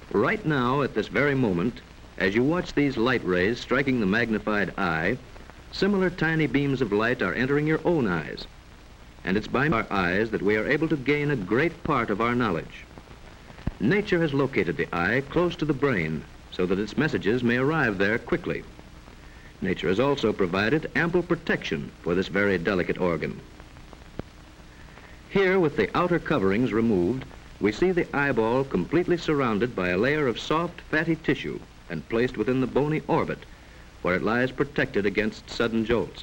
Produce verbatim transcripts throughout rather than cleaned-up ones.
Right now, at this very moment, as you watch these light rays striking the magnified eye, similar tiny beams of light are entering your own eyes. And it's by our eyes that we are able to gain a great part of our knowledge. Nature has located the eye close to the brain so that its messages may arrive there quickly. Nature has also provided ample protection for this very delicate organ. Here, with the outer coverings removed, we see the eyeball completely surrounded by a layer of soft, fatty tissue and placed within the bony orbit, where it lies protected against sudden jolts.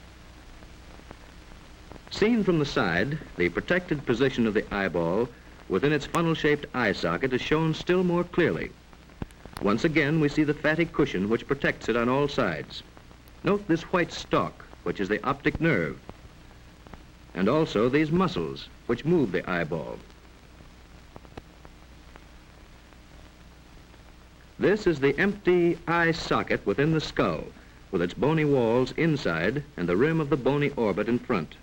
Seen from the side, the protected position of the eyeball within its funnel-shaped eye socket is shown still more clearly. Once again, we see the fatty cushion which protects it on all sides. Note this white stalk, which is the optic nerve, and also these muscles, which move the eyeball. This is the empty eye socket within the skull, with its bony walls inside and the rim of the bony orbit in front.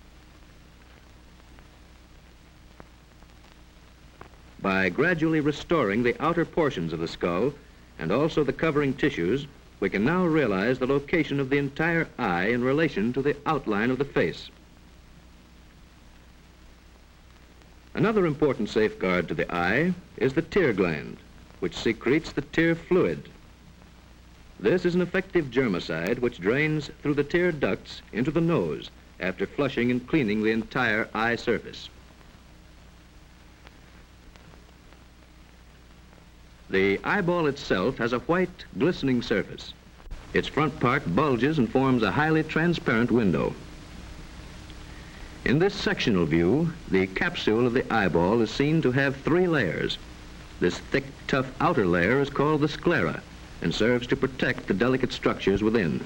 By gradually restoring the outer portions of the skull and also the covering tissues, we can now realize the location of the entire eye in relation to the outline of the face. Another important safeguard to the eye is the tear gland, which secretes the tear fluid. This is an effective germicide which drains through the tear ducts into the nose after flushing and cleaning the entire eye surface. The eyeball itself has a white, glistening surface. Its front part bulges and forms a highly transparent window. In this sectional view, the capsule of the eyeball is seen to have three layers. This thick, tough outer layer is called the sclera and serves to protect the delicate structures within.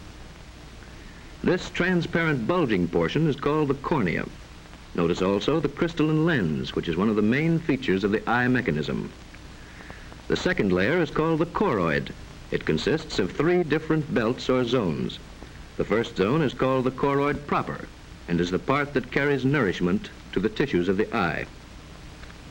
This transparent bulging portion is called the cornea. Notice also the crystalline lens, which is one of the main features of the eye mechanism. The second layer is called the choroid. It consists of three different belts or zones. The first zone is called the choroid proper and is the part that carries nourishment to the tissues of the eye.